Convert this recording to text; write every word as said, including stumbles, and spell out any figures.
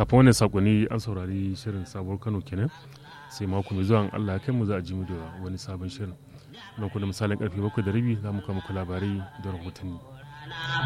kafin wannan sakonni an saurari shirin sabuwar Kano kenan, sai mako mai zuwa Allah ya kai mu za a ji mu da wani sabon shirin. Nan kuma misalin karfe bakwai da rabi za mu kawo muku labarai da rahotanni.